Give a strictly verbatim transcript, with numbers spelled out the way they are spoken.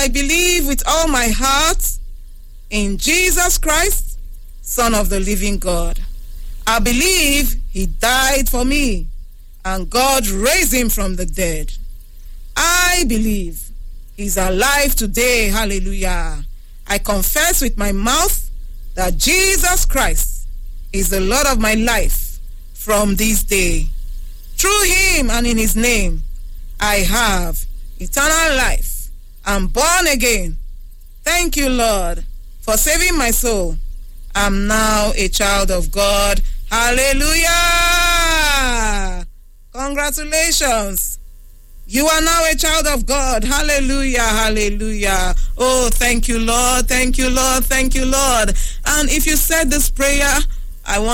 I believe with all my heart in Jesus Christ, Son of the living God. I believe he died for me and God raised him from the dead. I believe he's alive today. Hallelujah. I confess with my mouth that Jesus Christ is the Lord of my life from this day. Through him and in his name, I have eternal life. I'm born again. Thank you, Lord, for saving my soul. I'm now a child of God. Hallelujah! Congratulations. You are now a child of God. Hallelujah, hallelujah. Oh, thank you, Lord. Thank you, Lord. Thank you, Lord. And if you said this prayer, I want